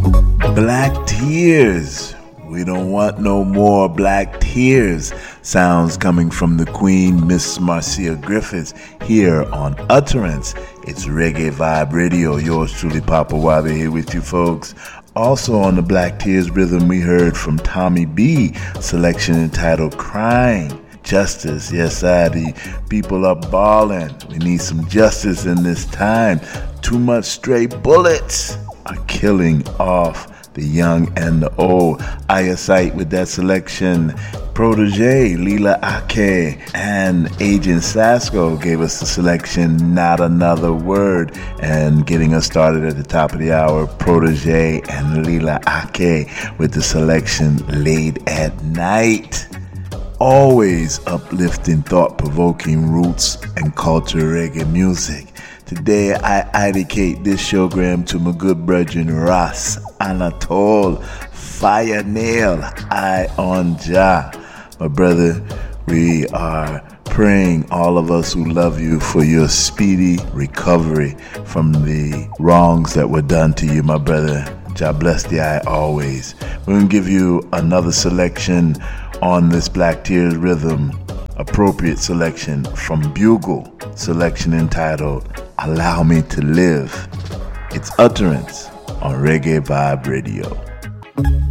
Black tears. We don't want no more black tears. Sounds coming from the Queen, Miss Marcia Griffiths, here on Utterance. It's Reggae Vibe Radio. Yours truly, Papa Wabi, here with you folks. Also on the Black Tears rhythm, we heard from Tommy B, selection entitled Crying. Justice, yes, the people are balling. We need some justice in this time. Too much stray bullets are killing off the young and the old. Eyesight with that selection. Protege, Lila Ake, and Agent Sasco gave us the selection, Not Another Word. And getting us started at the top of the hour, Protege and Lila Ake with the selection, Late at Night. Always uplifting, thought-provoking roots and culture reggae music. Today I dedicate this showgram to my good brethren Ras, Anatole, Fire Nail, I on Jah. My brother, we are praying, all of us who love you, for your speedy recovery from the wrongs that were done to you, my brother. Jah bless the eye always. We're going to give you another selection on this Black Tears rhythm, appropriate selection from Bugle, selection entitled Allow Me to Live. It's Utterance on Reggae Vibe Radio.